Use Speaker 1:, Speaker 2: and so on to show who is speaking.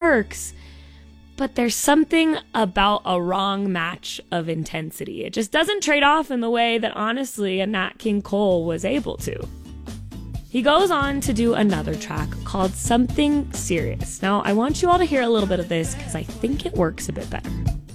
Speaker 1: works, but there's something about a wrong match of intensity. It just doesn't trade off in the way that, honestly, a Nat King Cole was able to. He goes on to do another track called Something Serious. Now, I want you all to hear a little bit of this because I think it works a bit better.